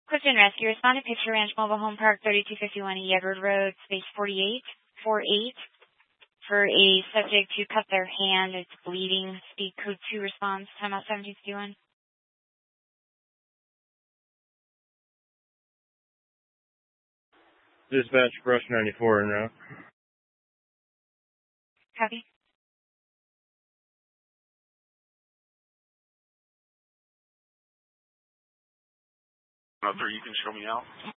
Clifton Rescue responded, Picture Ranch Mobile Home Park, 3251 E. Edward Road, space 4848. For a subject to cut their hand, it's bleeding. Speed code 2 response, timeout 1751. Dispatch, brush 94 en route. Copy. Sir, you can show me out.